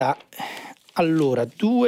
Allora,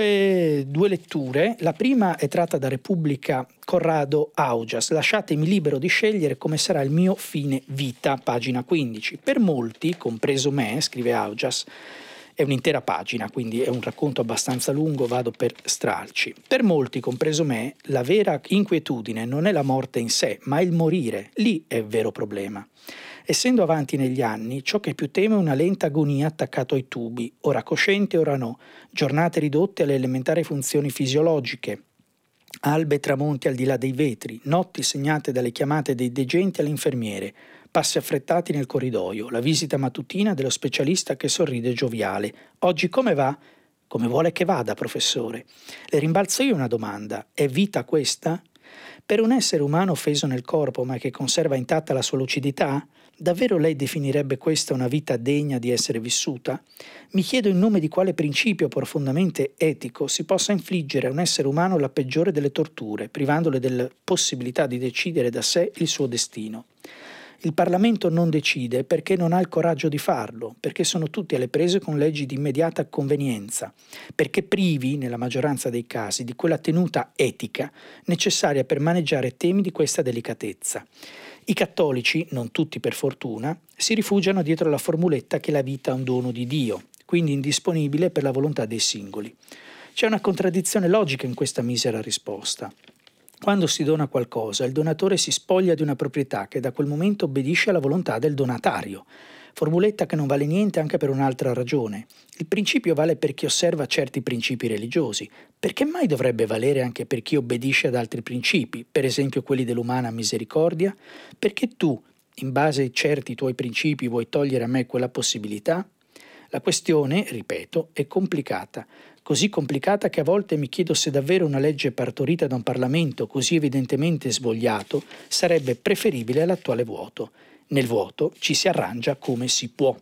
due letture. La prima è tratta da Repubblica Corrado Augias. Lasciatemi libero di scegliere come sarà il mio fine vita, pagina 15. Per molti, compreso me, scrive Augias, è un'intera pagina, quindi è un racconto abbastanza lungo, vado per stralci. Per molti, compreso me, la vera inquietudine non è la morte in sé, ma il morire. Lì è il vero problema. Essendo avanti negli anni, ciò che più temo è una lenta agonia attaccato ai tubi, ora cosciente, ora no, giornate ridotte alle elementari funzioni fisiologiche, albe e tramonti al di là dei vetri, notti segnate dalle chiamate dei degenti alle infermiere, passi affrettati nel corridoio, la visita mattutina dello specialista che sorride gioviale. Oggi come va? Come vuole che vada, professore? Le rimbalzo io una domanda. È vita questa? Per un essere umano offeso nel corpo ma che conserva intatta la sua lucidità? Davvero lei definirebbe questa una vita degna di essere vissuta? Mi chiedo in nome di quale principio profondamente etico si possa infliggere a un essere umano la peggiore delle torture, privandole della possibilità di decidere da sé il suo destino. Il Parlamento non decide perché non ha il coraggio di farlo, perché sono tutti alle prese con leggi di immediata convenienza, perché privi, nella maggioranza dei casi, di quella tenuta etica necessaria per maneggiare temi di questa delicatezza. I cattolici, non tutti per fortuna, si rifugiano dietro la formuletta che la vita è un dono di Dio, quindi indisponibile per la volontà dei singoli. C'è una contraddizione logica in questa misera risposta. Quando si dona qualcosa, il donatore si spoglia di una proprietà che da quel momento obbedisce alla volontà del donatario. Formuletta che non vale niente anche per un'altra ragione. Il principio vale per chi osserva certi principi religiosi. Perché mai dovrebbe valere anche per chi obbedisce ad altri principi, per esempio quelli dell'umana misericordia? Perché tu, in base ai certi tuoi principi, vuoi togliere a me quella possibilità? La questione, ripeto, è complicata. Così complicata che a volte mi chiedo se davvero una legge partorita da un Parlamento così evidentemente svogliato sarebbe preferibile all'attuale vuoto. Nel vuoto ci si arrangia come si può.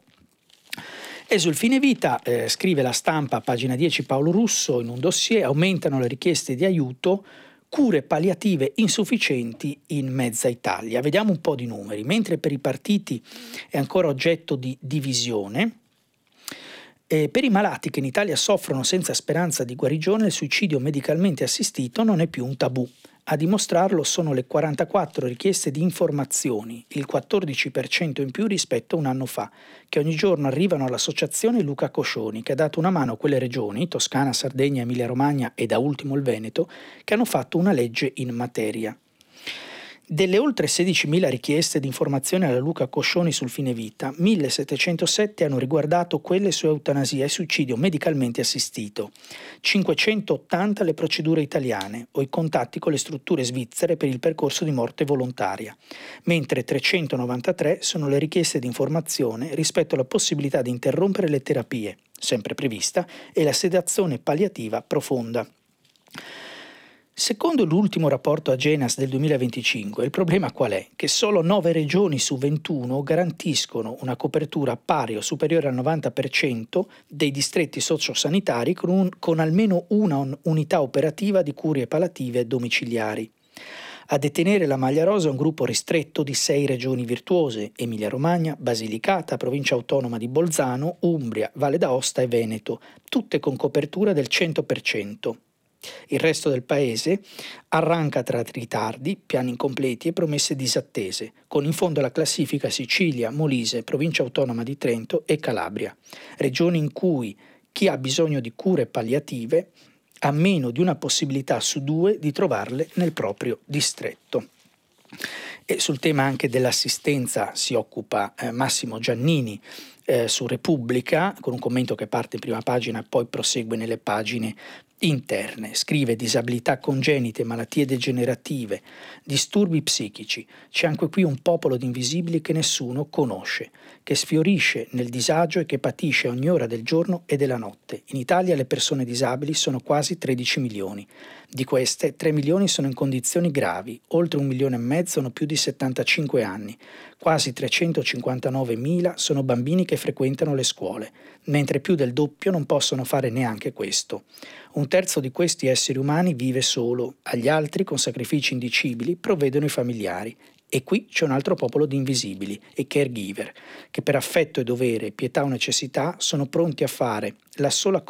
E sul fine vita, scrive La Stampa, pagina 10, Paolo Russo, in un dossier, aumentano le richieste di aiuto, cure palliative insufficienti in mezza Italia. Vediamo un po' di numeri. Mentre per i partiti è ancora oggetto di divisione, per i malati che in Italia soffrono senza speranza di guarigione, il suicidio medicalmente assistito non è più un tabù. A dimostrarlo sono le 44 richieste di informazioni, il 14% in più rispetto a un anno fa, che ogni giorno arrivano all'associazione Luca Coscioni, che ha dato una mano a quelle regioni, Toscana, Sardegna, Emilia-Romagna e da ultimo il Veneto, che hanno fatto una legge in materia. Delle oltre 16.000 richieste di informazione alla Luca Coscioni sul fine vita, 1.707 hanno riguardato quelle su eutanasia e suicidio medicalmente assistito, 580 le procedure italiane o i contatti con le strutture svizzere per il percorso di morte volontaria, mentre 393 sono le richieste di informazione rispetto alla possibilità di interrompere le terapie, sempre prevista, e la sedazione palliativa profonda. Secondo l'ultimo rapporto Agenas del 2025, il problema qual è? Che solo 9 regioni su 21 garantiscono una copertura pari o superiore al 90% dei distretti sociosanitari con almeno una unità operativa di cure palliative domiciliari. A detenere la maglia rosa è un gruppo ristretto di 6 regioni virtuose: Emilia-Romagna, Basilicata, Provincia Autonoma di Bolzano, Umbria, Valle d'Aosta e Veneto, tutte con copertura del 100%. Il resto del paese arranca tra ritardi, piani incompleti e promesse disattese, con in fondo alla classifica Sicilia, Molise, Provincia Autonoma di Trento e Calabria, regioni in cui chi ha bisogno di cure palliative ha meno di una possibilità su 2 di trovarle nel proprio distretto. E sul tema anche dell'assistenza si occupa Massimo Giannini su Repubblica, con un commento che parte in prima pagina e poi prosegue nelle pagine interne. Scrive: disabilità congenite, malattie degenerative, disturbi psichici. C'è anche qui un popolo di invisibili che nessuno conosce, che sfiorisce nel disagio e che patisce ogni ora del giorno e della notte. In Italia le persone disabili sono quasi 13 milioni. Di queste 3 milioni sono in condizioni gravi, oltre 1,5 milioni hanno più di 75 anni, quasi 359.000 sono bambini che frequentano le scuole, mentre più del doppio non possono fare neanche questo. 1/3 di questi esseri umani vive solo, agli altri, con sacrifici indicibili, provvedono i familiari. E qui c'è un altro popolo di invisibili e caregiver, che per affetto e dovere, pietà o necessità sono pronti a fare la sola